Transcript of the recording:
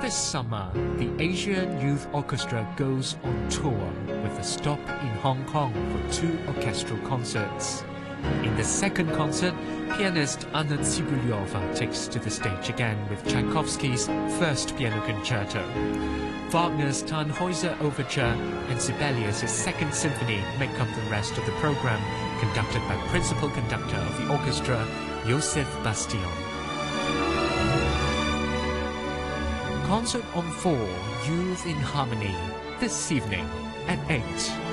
This summer, the Asian Youth Orchestra goes on tour with a stop in Hong Kong for 2 orchestral concerts. In the second concert, pianist Anna Tsibulyova takes to the stage again with Tchaikovsky's first piano concerto. Wagner's Tannhäuser Overture and Sibelius' Second Symphony make up the rest of the program, conducted by principal conductor of the orchestra, Joseph Bastion. Concert on 4, Youth in Harmony, this evening at 8.